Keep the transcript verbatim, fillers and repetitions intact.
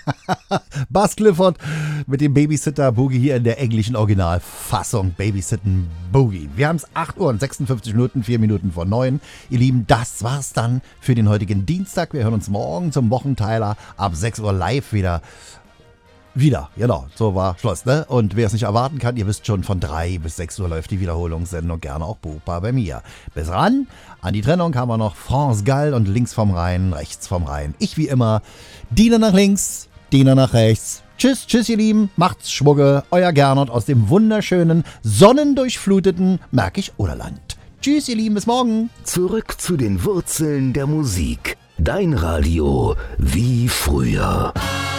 Buzz Clifford mit dem Babysitter Boogie hier in der englischen Originalfassung. Babysitten Boogie. Wir haben es acht Uhr und sechsundfünfzig Minuten, vier Minuten vor neun. Ihr Lieben, das war's dann für den heutigen Dienstag. Wir hören uns morgen zum Wochenteiler ab sechs Uhr live wieder. Wieder, genau, so war Schluss, ne? Und wer es nicht erwarten kann, ihr wisst schon, von drei bis sechs Uhr läuft die Wiederholungssendung, gerne auch buchbar bei mir. Bis ran, an die Trennung haben wir noch France Gall und links vom Rhein, rechts vom Rhein. Ich wie immer, Diener nach links, Diener nach rechts. Tschüss, tschüss ihr Lieben, macht's Schwugge, euer Gernot aus dem wunderschönen, sonnendurchfluteten Märkisch-Oderland. Tschüss ihr Lieben, bis morgen. Zurück zu den Wurzeln der Musik. Dein Radio wie früher.